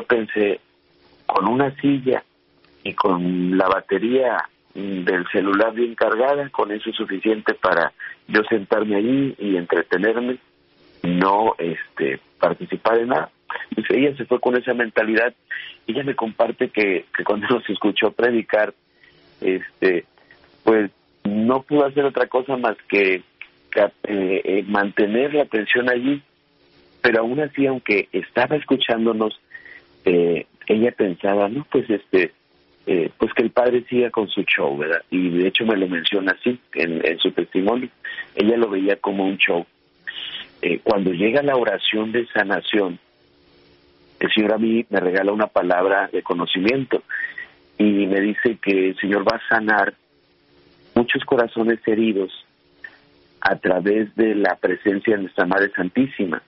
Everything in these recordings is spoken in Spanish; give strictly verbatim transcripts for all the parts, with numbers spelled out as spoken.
yo pensé, con una silla y con la batería del celular bien cargada, con eso es suficiente para yo sentarme allí y entretenerme, no este participar en nada. Dice, ella se fue con esa mentalidad. Ella me comparte que, que cuando nos escuchó predicar, este pues no pudo hacer otra cosa más que, que eh, eh, mantener la atención allí, pero aún así, aunque estaba escuchándonos, eh, ella pensaba, no, pues este eh, pues que el padre siga con su show, ¿verdad? Y de hecho me lo menciona así en, en su testimonio. Ella lo veía como un show. Eh, cuando llega la oración de sanación, el Señor a mí me regala una palabra de conocimiento y me dice que el Señor va a sanar muchos corazones heridos a través de la presencia de nuestra Madre Santísima,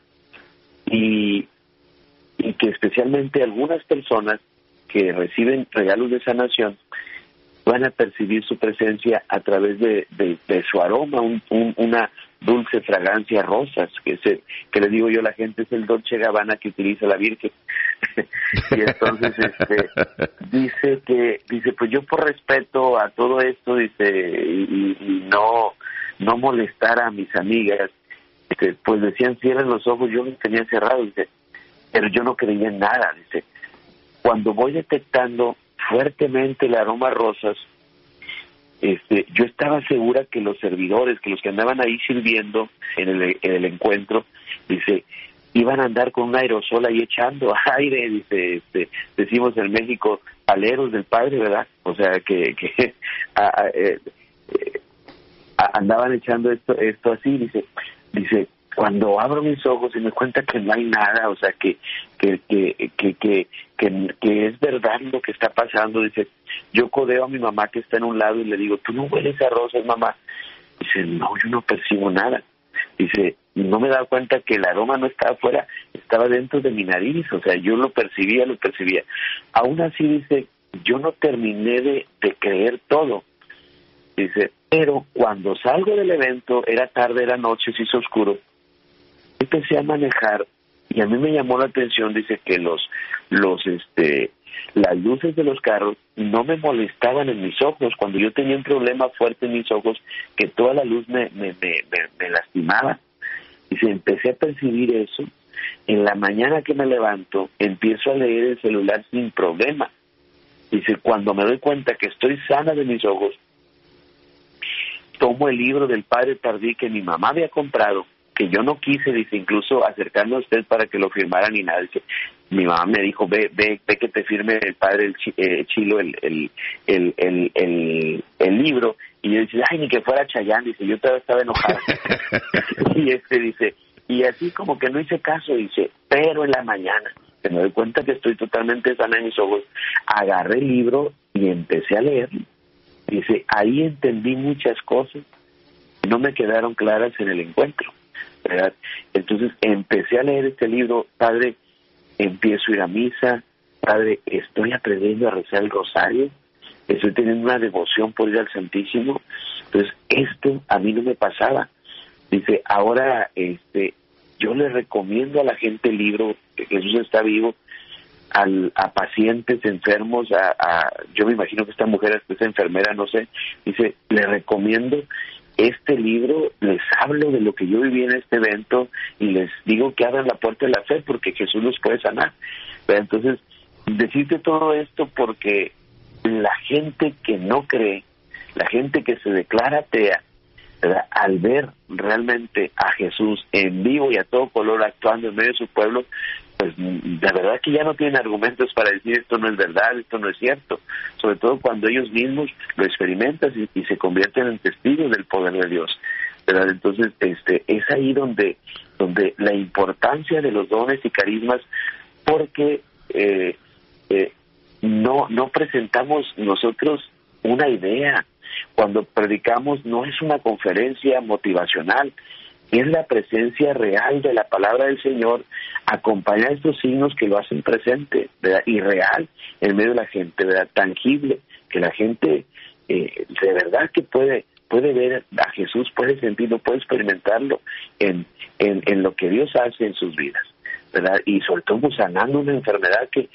y, y que especialmente algunas personas que reciben regalos de sanación van a percibir su presencia a través de, de, de su aroma, un, un, una dulce fragancia a rosas, que, se, que le digo yo a la gente, es el Dolce Gabbana que utiliza la Virgen. Y entonces este dice que, dice, pues yo por respeto a todo esto, dice, y, y no, no molestar a mis amigas, este, pues decían, cierren los ojos, yo los tenía cerrados, dice, pero yo no creía en nada, dice. Cuando voy detectando fuertemente el aroma a rosas, este, yo estaba segura que los servidores, que los que andaban ahí sirviendo en el, en el encuentro, dice, iban a andar con un aerosol ahí echando aire, dice, este, decimos en México, aleros del Padre, ¿verdad? O sea, que, que a, a, eh, eh, a, andaban echando esto, esto así, dice, dice, cuando abro mis ojos y me cuenta que no hay nada, o sea, que que que que que, que, que es verdad lo que está pasando, dice, yo codeo a mi mamá que está en un lado y le digo, ¿tú no hueles a rosas, mamá? Dice, no, yo no percibo nada. Dice, no me he dado cuenta que el aroma no estaba afuera, estaba dentro de mi nariz, o sea, yo lo percibía, lo percibía. Aún así, dice, yo no terminé de, de creer todo. Dice, pero cuando salgo del evento, era tarde, era noche, se hizo oscuro, empecé a manejar y a mí me llamó la atención, dice, que los, los, este, las luces de los carros no me molestaban en mis ojos. Cuando yo tenía un problema fuerte en mis ojos, que toda la luz me, me, me, me, me lastimaba. Dice, empecé a percibir eso. En la mañana que me levanto, empiezo a leer el celular sin problema. Dice, cuando me doy cuenta que estoy sana de mis ojos, tomo el libro del Padre Tardí que mi mamá había comprado, que yo no quise, dice, incluso acercarme a usted para que lo firmara ni nada. Dice, mi mamá me dijo, ve, ve, ve que te firme el padre el, eh, Chilo el el, el, el, el, el libro. Y yo dice, ay, ni que fuera Chayanne, dice, yo todavía estaba enojada. Y este dice, y así como que no hice caso, dice, pero en la mañana, que me doy cuenta que estoy totalmente sana en mis ojos, agarré el libro y empecé a leer. Dice, ahí entendí muchas cosas, no me quedaron claras en el encuentro, ¿verdad? Entonces empecé a leer este libro, padre, empiezo a ir a misa, padre, estoy aprendiendo a rezar el rosario, estoy teniendo una devoción por ir al Santísimo. Entonces esto a mí no me pasaba. Dice, ahora este yo le recomiendo a la gente el libro, que Jesús está vivo, al, a pacientes enfermos, a, a yo me imagino que esta mujer es enfermera, no sé, dice, le recomiendo este libro, les hablo de lo que yo viví en este evento y les digo que abran la puerta de la fe porque Jesús los puede sanar. Pero entonces, decirte todo esto porque la gente que no cree, la gente que se declara atea, ¿verdad?, al ver realmente a Jesús en vivo y a todo color actuando en medio de su pueblo, pues de verdad que ya no tienen argumentos para decir esto no es verdad, esto no es cierto, sobre todo cuando ellos mismos lo experimentan y, y se convierten en testigos del poder de Dios, ¿verdad? Entonces este es ahí donde donde la importancia de los dones y carismas, porque eh, eh, no no presentamos nosotros una idea. Cuando predicamos no es una conferencia motivacional, es la presencia real de la palabra del Señor, acompañar estos signos que lo hacen presente, ¿verdad?, y real en medio de la gente, ¿verdad?, tangible, que la gente eh, de verdad que puede puede ver a Jesús, puede sentirlo, puede experimentarlo en, en, en lo que Dios hace en sus vidas, ¿verdad?, y sobre todo sanando una enfermedad que